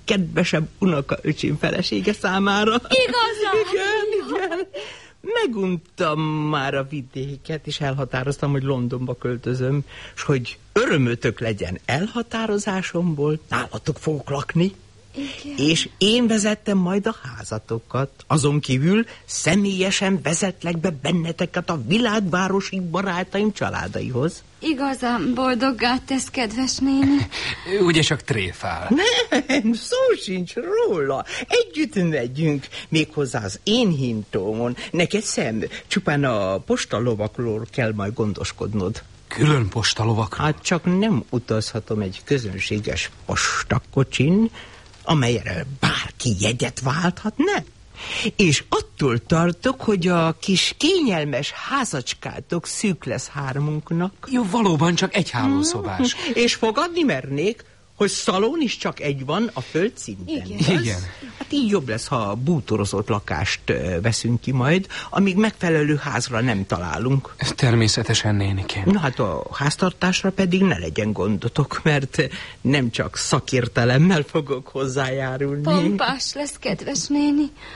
legkedvesebb unokaöcsém felesége számára. Igazán? Igen. Meguntam már a vidéket, és elhatároztam, hogy Londonba költözöm, és hogy örömötök legyen elhatározásomból, nálatok fogok lakni. Igen. És én vezettem majd a házatokat. Azon kívül személyesen vezetlek be benneteket a világvárosi barátaim családaihoz. Igazán boldoggá tesz, kedves néni. Ugye csak tréfál. Nem, szó sincs róla. Együtt megyünk, méghozzá az én hintómon. Neked szem, csupán a postalovakról kell majd gondoskodnod. Külön postalovakról? Hát csak nem utazhatom egy közönséges postakocsin, amelyre bárki jegyet válthat, nem? És attól tartok, hogy a kis kényelmes házacskátok szűk lesz hármunknak. Jó, valóban csak egy hálószobás. És fogadni mernék, hogy szalon is csak egy van a földszinten. Igen. Hát így jobb lesz, ha bútorozott lakást veszünk ki majd, amíg megfelelő házra nem találunk. Természetesen, nénikém. Na hát a háztartásra pedig ne legyen gondotok, mert nem csak szakértelemmel fogok hozzájárulni. Pompás lesz, kedves néni.